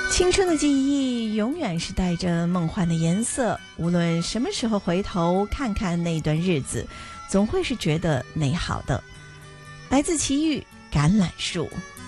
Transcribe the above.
青春的记忆永远是带着梦幻的颜色，无论什么时候回头看看那段日子，总会是觉得美好的。来自奇遇橄榄树。